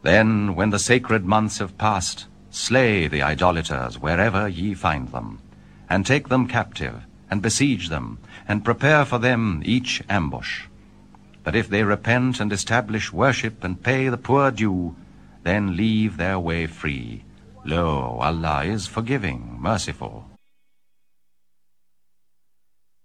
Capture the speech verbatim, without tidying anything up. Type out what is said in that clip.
Then, when the sacred months have passed, slay the idolaters wherever ye find them, and take them captive, and besiege them, and prepare for them each ambush. But if they repent and establish worship and pay the poor due, then leave their way free. Lo, Allah is forgiving, merciful.